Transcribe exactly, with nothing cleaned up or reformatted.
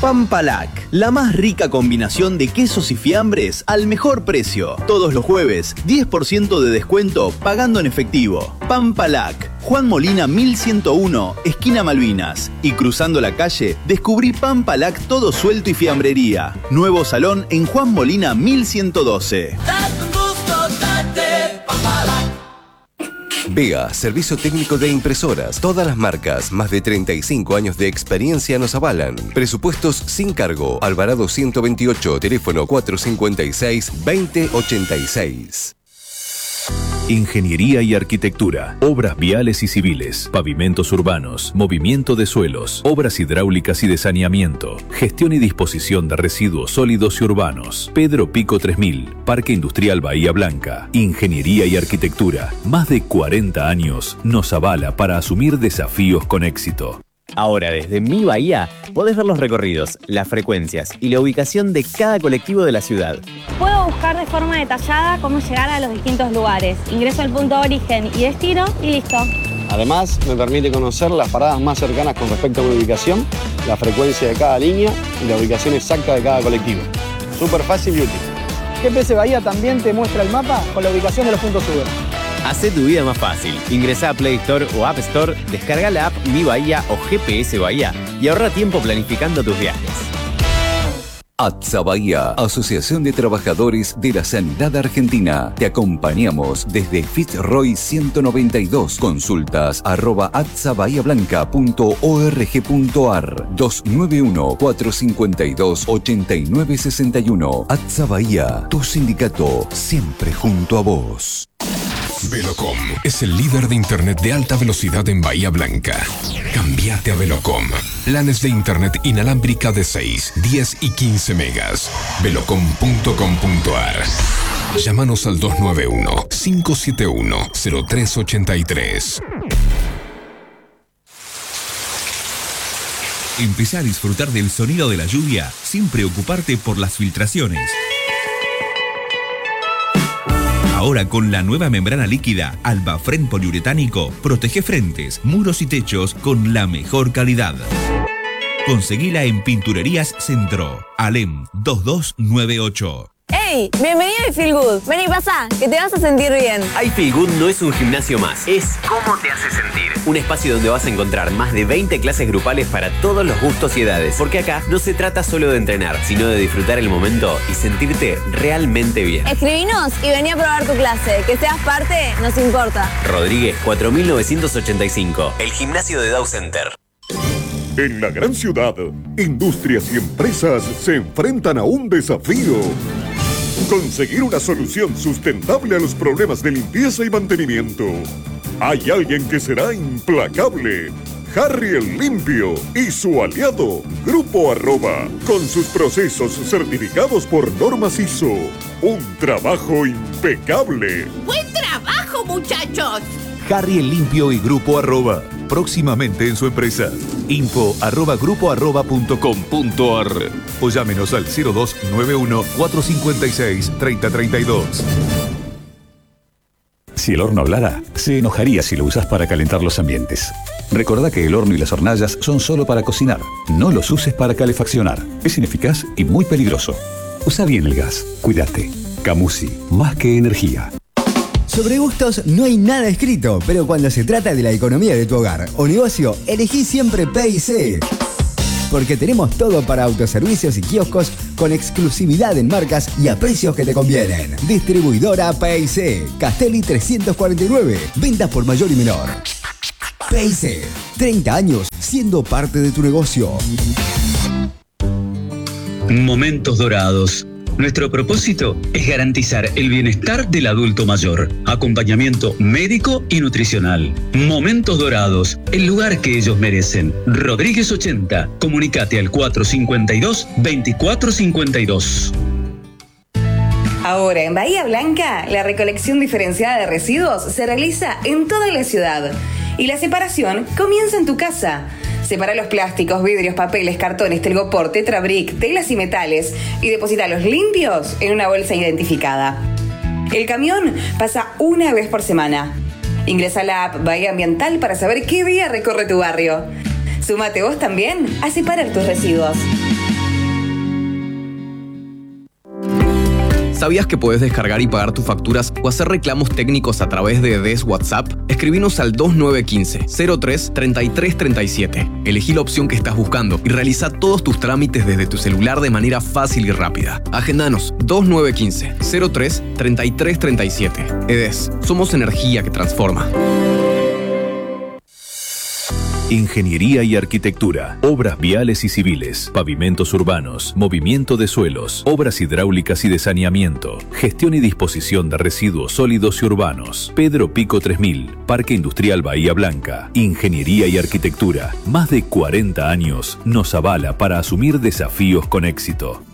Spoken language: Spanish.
Pampalac, la más rica combinación de quesos y fiambres al mejor precio. Todos los jueves, diez por ciento de descuento pagando en efectivo. Pampalac, Juan Molina mil ciento uno, esquina Malvinas. Y cruzando la calle, descubrí Pampalac todo suelto y fiambrería. Nuevo salón en Juan Molina mil ciento doce. Vega, servicio técnico de impresoras. Todas las marcas, más de treinta y cinco años de experiencia nos avalan. Presupuestos sin cargo. Alvarado ciento veintiocho, teléfono cuatro cinco seis, veinte ochenta y seis. Ingeniería y arquitectura, obras viales y civiles, pavimentos urbanos, movimiento de suelos, obras hidráulicas y de saneamiento, gestión y disposición de residuos sólidos y urbanos. Pedro Pico tres mil, Parque Industrial Bahía Blanca. Ingeniería y arquitectura, más de cuarenta años, nos avala para asumir desafíos con éxito. Ahora, desde Mi Bahía, podés ver los recorridos, las frecuencias y la ubicación de cada colectivo de la ciudad. Puedo buscar de forma detallada cómo llegar a los distintos lugares. Ingreso al punto de origen y destino y listo. Además, me permite conocer las paradas más cercanas con respecto a mi ubicación, la frecuencia de cada línea y la ubicación exacta de cada colectivo. Súper fácil y útil. G P S Bahía también te muestra el mapa con la ubicación de los puntos Uber. Hacé tu vida más fácil. Ingresá a Play Store o App Store, descarga la app Mi Bahía o G P S Bahía y ahorra tiempo planificando tus viajes. ATSA Bahía, Asociación de Trabajadores de la Sanidad Argentina. Te acompañamos desde Fitzroy ciento noventa y dos. Consultas arroba atsa bahía blanca punto org punto ar. Dos nueve uno, cuatro cinco dos, ocho nueve seis uno. ATSA Bahía, tu sindicato siempre junto a vos. Velocom es el líder de internet de alta velocidad en Bahía Blanca. Cambiate a Velocom. Planes de internet inalámbrica de seis, diez y quince megas. velocom punto com punto ar. Llámanos al dos nueve uno, cinco siete uno, cero tres ocho tres. Empezá a disfrutar del sonido de la lluvia sin preocuparte por las filtraciones. Ahora con la nueva membrana líquida Albafren poliuretánico, protege frentes, muros y techos con la mejor calidad. Conseguila en Pinturerías Centro, Alem dos dos nueve ocho. ¡Hey! Bienvenido a Feel Good. Ven y pasa, que te vas a sentir bien. I Feel Good no es un gimnasio más, es cómo te hace sentir. Un espacio donde vas a encontrar más de veinte clases grupales para todos los gustos y edades. Porque acá no se trata solo de entrenar, sino de disfrutar el momento y sentirte realmente bien. Escribinos y vení a probar tu clase. Que seas parte, nos importa. Rodríguez cuatro mil novecientos ochenta y cinco, el gimnasio de Dow Center. En la gran ciudad, industrias y empresas se enfrentan a un desafío. Conseguir una solución sustentable a los problemas de limpieza y mantenimiento. Hay alguien que será implacable. Harry el Limpio y su aliado, Grupo Arroba, con sus procesos certificados por normas I S O. Un trabajo impecable. ¡Buen trabajo, muchachos! Harry el Limpio y Grupo Arroba, próximamente en su empresa. Info arroba grupo arroba punto com punto ar o llámenos al cero dos nueve uno, cuatro cinco seis, tres cero tres dos. Si el horno hablara, se enojaría si lo usas para calentar los ambientes. Recordá que el horno y las hornallas son solo para cocinar. No los uses para calefaccionar. Es ineficaz y muy peligroso. Usa bien el gas. Cuídate. Camusi, más que energía. Sobre gustos no hay nada escrito, pero cuando se trata de la economía de tu hogar o negocio, elegí siempre P y C. Porque tenemos todo para autoservicios y kioscos con exclusividad en marcas y a precios que te convienen. Distribuidora P y C, Castelli trescientos cuarenta y nueve, ventas por mayor y menor. P y C, treinta años siendo parte de tu negocio. Momentos dorados. Nuestro propósito es garantizar el bienestar del adulto mayor, acompañamiento médico y nutricional. Momentos Dorados, el lugar que ellos merecen. Rodríguez ochenta, comunicate al cuatro cinco dos, veinticuatro cincuenta y dos. Ahora en Bahía Blanca, la recolección diferenciada de residuos se realiza en toda la ciudad y la separación comienza en tu casa. Separa los plásticos, vidrios, papeles, cartones, telgopor, tetrabric, telas y metales y deposítalos limpios en una bolsa identificada. El camión pasa una vez por semana. Ingresa a la app Bahía Ambiental para saber qué día recorre tu barrio. Súmate vos también a separar tus residuos. ¿Sabías que podés descargar y pagar tus facturas o hacer reclamos técnicos a través de D E S WhatsApp? Escribinos al dos nueve uno cinco, cero tres, treinta y tres treinta y siete. Elegí la opción que estás buscando y realiza todos tus trámites desde tu celular de manera fácil y rápida. Agendanos dos nueve uno cinco, cero tres, treinta y tres treinta y siete. E D E S, somos energía que transforma. Ingeniería y arquitectura, obras viales y civiles, pavimentos urbanos, movimiento de suelos, obras hidráulicas y de saneamiento, gestión y disposición de residuos sólidos y urbanos. Pedro Pico tres mil, Parque Industrial Bahía Blanca. Ingeniería y arquitectura, más de cuarenta años nos avala para asumir desafíos con éxito.